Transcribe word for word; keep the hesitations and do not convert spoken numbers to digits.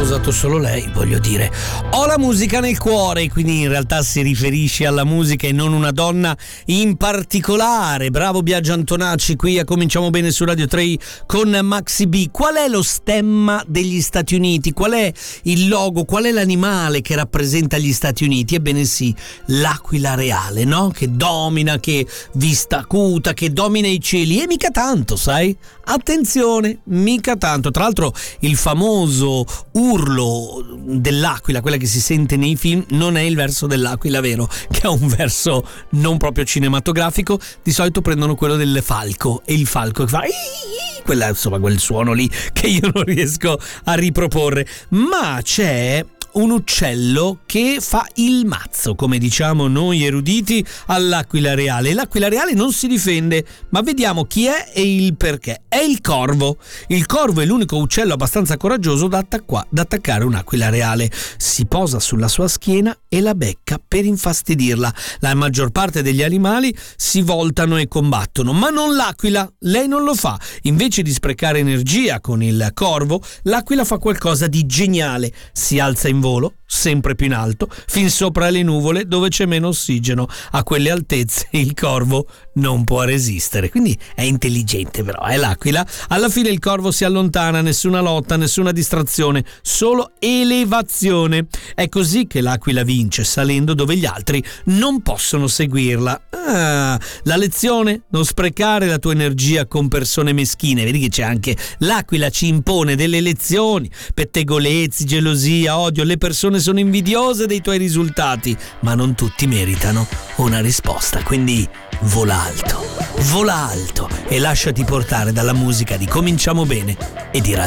sposato solo lei, voglio dire. Ho la musica nel cuore, quindi in realtà si riferisce alla musica e non una donna in particolare. Bravo Biagio Antonacci, qui a Cominciamo Bene su Radio tre con Maxi B. Qual è lo stemma degli Stati Uniti? Qual è il logo? Qual è l'animale che rappresenta gli Stati Uniti? Ebbene sì, l'aquila reale, no? Che domina, che vista acuta, che domina i cieli. E mica tanto, sai? Attenzione, mica tanto. Tra l'altro il famoso urlo dell'aquila, quella che si sente nei film, non è il verso dell'aquila vero, che è un verso non proprio cinematografico. Di solito prendono quello del falco, e il falco che fa quella, insomma, quel suono lì che io non riesco a riproporre. Ma c'è un uccello che fa il mazzo, come diciamo noi eruditi, all'aquila reale. L'aquila reale non si difende, ma vediamo chi è e il perché. È il corvo. Il corvo è l'unico uccello abbastanza coraggioso da, attacca- da attaccare un'aquila reale. Si posa sulla sua schiena e la becca per infastidirla. La maggior parte degli animali si voltano e combattono, ma non l'aquila. Lei non lo fa. Invece di sprecare energia con il corvo, l'aquila fa qualcosa di geniale. Si alza in volo, sempre più in alto, fin sopra le nuvole dove c'è meno ossigeno. A quelle altezze il corvo non può resistere. Quindi è intelligente, però è l'aquila. Alla fine il corvo si allontana, nessuna lotta, nessuna distrazione, solo elevazione. È così che l'aquila vince, salendo dove gli altri non possono seguirla. Ah, la lezione? Non sprecare la tua energia con persone meschine. Vedi che c'è anche l'aquila, ci impone delle lezioni: pettegolezzi, gelosia, odio. Le persone sono invidiose dei tuoi risultati, ma non tutti meritano una risposta. Quindi vola alto, vola alto e lasciati portare dalla musica di Cominciamo Bene e di Radio